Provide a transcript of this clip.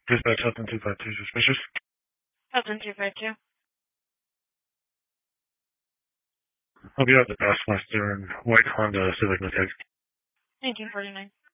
Dispatch Hilton 252 suspicious. Hilton 252. I'll be out the Bassmaster and white Honda Civic Mosaic. 1949.